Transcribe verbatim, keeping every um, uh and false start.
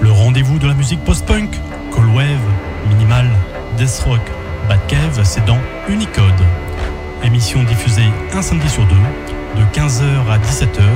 Le rendez-vous de la musique post-punk, cold wave, minimal, death rock, bad cave, c'est dans Unicode. Émission diffusée un samedi sur deux, de quinze heures à dix-sept heures